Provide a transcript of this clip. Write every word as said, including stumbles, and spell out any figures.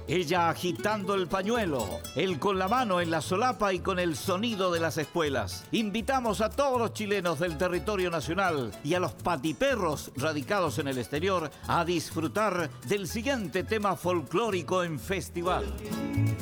ella agitando el pañuelo, él con la mano en la solapa y con el sonido de las espuelas. Invitamos a todos los chilenos del territorio nacional y a los patiperros radicados en el exterior a disfrutar del siguiente tema folclórico en festival.